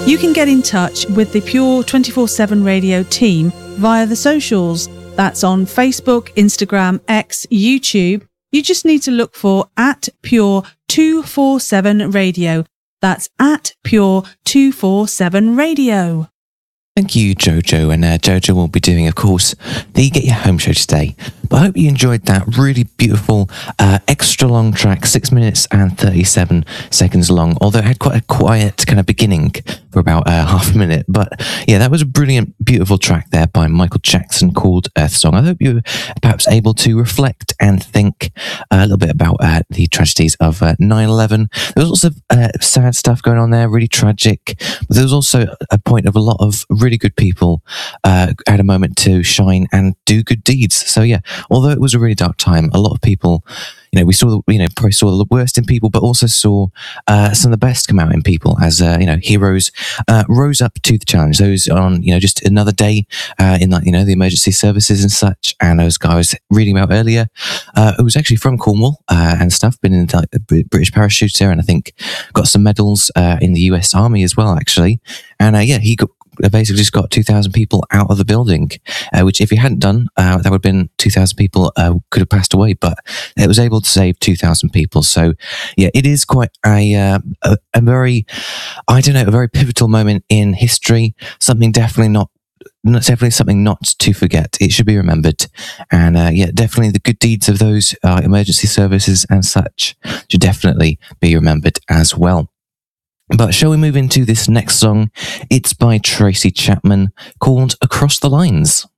You can get in touch with the Pure 24/7 Radio team via the socials. That's on Facebook, Instagram, X, YouTube. You just need to look for @Pure 247 Radio. That's @Pure 247 Radio. Thank you, Jojo. And Jojo will be doing, of course, the Get Your Home show today. But I hope you enjoyed that really beautiful, extra long track, 6 minutes and 37 seconds long, although it had quite a quiet kind of beginning for about half a minute. But yeah, that was a brilliant, beautiful track there by Michael Jackson called Earth Song. I hope you were perhaps able to reflect and think a little bit about the tragedies of 9/11. There was also sad stuff going on there, really tragic. But there was also a point of a lot of really good people had a moment to shine and do good deeds. So yeah, although it was a really dark time, a lot of people, we saw, probably saw the worst in people, but also saw some of the best come out in people as, heroes rose up to the challenge. Those on, just another day in the emergency services and such. And those guys I was reading about earlier, who was actually from Cornwall and stuff, been in the British parachuter, and I think got some medals in the US Army as well, actually. And he basically just got 2,000 people out of the building, which if he hadn't done, that would have been 2,000 people could have passed away, but it was able to save 2,000 people. So yeah, it is quite a very, a very pivotal moment in history. Definitely something not to forget. It should be remembered. And definitely the good deeds of those emergency services and such should definitely be remembered as well. But shall we move into this next song? It's by Tracy Chapman, called Across the Lines.